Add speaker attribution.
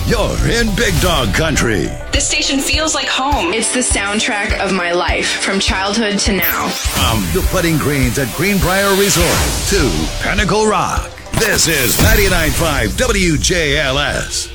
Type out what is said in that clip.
Speaker 1: You're in Big Dog Country.
Speaker 2: This station feels like home.
Speaker 3: It's the soundtrack of my life, from childhood to now.
Speaker 1: From the putting greens at Greenbrier Resort to Pinnacle Rock, this is 99.5 WJLS.